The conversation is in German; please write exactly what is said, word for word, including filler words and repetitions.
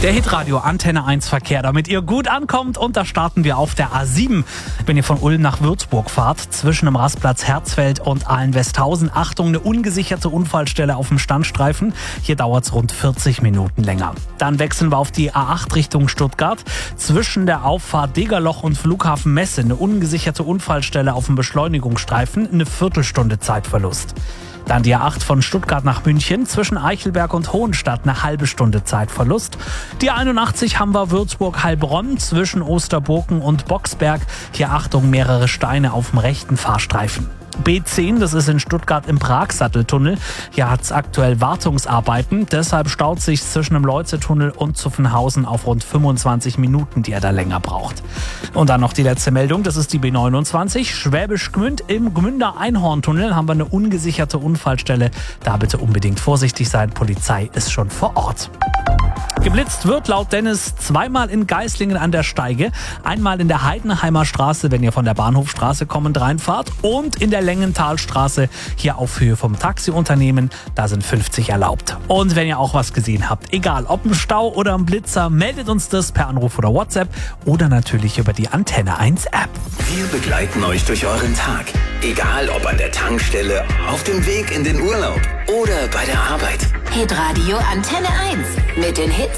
Der Hitradio Antenne eins Verkehr, damit ihr gut ankommt. Und da starten wir auf der A sieben. Wenn ihr von Ulm nach Würzburg fahrt, zwischen dem Rastplatz Herzfeld und Ahlen-Westhausen. Achtung, eine ungesicherte Unfallstelle auf dem Standstreifen. Hier dauert es rund vierzig Minuten länger. Dann wechseln wir auf die A acht Richtung Stuttgart. Zwischen der Auffahrt Degerloch und Flughafen Messe eine ungesicherte Unfallstelle auf dem Beschleunigungsstreifen. Eine Viertelstunde Zeitverlust. Dann die A acht von Stuttgart nach München, zwischen Eichelberg und Hohenstadt eine halbe Stunde Zeitverlust. Die einundachtzig haben wir Würzburg-Heilbronn, zwischen Osterburken und Boxberg. Hier Achtung, mehrere Steine auf dem rechten Fahrstreifen. B zehn, das ist in Stuttgart im Pragsatteltunnel. Hier hat es aktuell Wartungsarbeiten. Deshalb staut sich zwischen dem Leuze-Tunnel und Zuffenhausen auf rund fünfundzwanzig Minuten, die er da länger braucht. Und dann noch die letzte Meldung, das ist die B neunundzwanzig. Schwäbisch Gmünd im Gmünder Einhorntunnel haben wir eine ungesicherte Unfallstelle. Da bitte unbedingt vorsichtig sein. Polizei ist schon vor Ort. Geblitzt wird laut Dennis zweimal in Geislingen an der Steige, einmal in der Heidenheimer Straße, wenn ihr von der Bahnhofstraße kommend reinfahrt, und in der Längentalstraße, hier auf Höhe vom Taxiunternehmen, da sind fünfzig erlaubt. Und wenn ihr auch was gesehen habt, egal ob im Stau oder im Blitzer, meldet uns das per Anruf oder WhatsApp oder natürlich über die Antenne eins App. Wir begleiten euch durch euren Tag, egal ob an der Tankstelle, auf dem Weg in den Urlaub oder bei der Arbeit. Hitradio Antenne eins mit den Hits